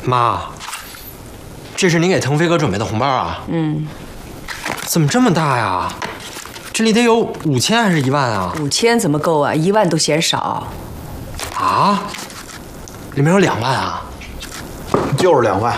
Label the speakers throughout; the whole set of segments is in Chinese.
Speaker 1: 妈，这是您给腾飞哥准备的红包啊？
Speaker 2: 嗯。
Speaker 1: 怎么这么大呀？这里得有5000还是1万啊
Speaker 2: ？5000怎么够啊？1万都嫌少。
Speaker 1: 啊？里面有2万啊？
Speaker 3: 就是2万。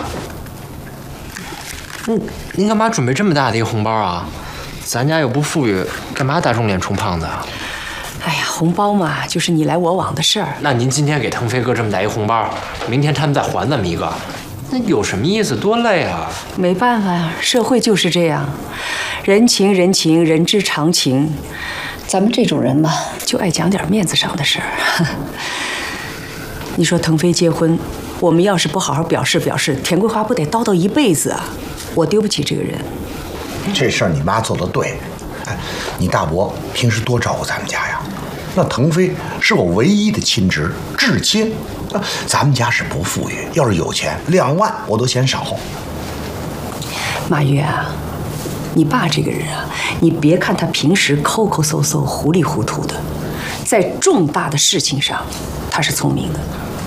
Speaker 1: 您干嘛准备这么大的一个红包啊？咱家又不富裕，干嘛打肿脸充胖子啊？
Speaker 2: 哎呀，红包嘛，就是你来我往的事儿。
Speaker 1: 那您今天给腾飞哥这么大一红包，明天他们再还咱们一个，那有什么意思？多累啊！
Speaker 2: 没办法呀，社会就是这样，人情人情，人之常情。咱们这种人嘛，就爱讲点面子上的事儿。你说腾飞结婚，我们要是不好好表示表示，田桂花不得叨叨一辈子啊？我丢不起这个人。
Speaker 3: 这事儿你妈做得对，哎，你大伯平时多照顾咱们家呀。那腾飞是我唯一的亲侄，至亲。咱们家是不富裕，要是有钱，2万我都嫌少。
Speaker 2: 马月啊，你爸这个人啊，你别看他平时抠抠搜搜、糊里糊涂的，在重大的事情上，他是聪明的。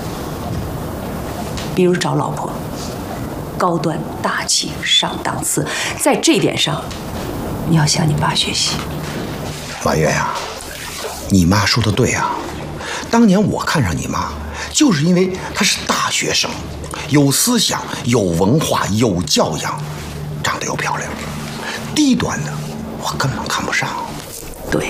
Speaker 2: 比如找老婆，高端大气上档次，在这点上，你要向你爸学习。
Speaker 3: 马月呀，你妈说的对啊，当年我看上你妈，就是因为她是大学生，有思想、有文化、有教养，长得又漂亮。低端的我根本看不上。
Speaker 2: 对。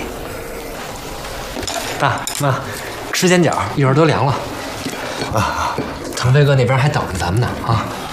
Speaker 1: 爸妈，吃煎饺，一会儿都凉了。啊，腾飞哥那边还等着咱们呢啊。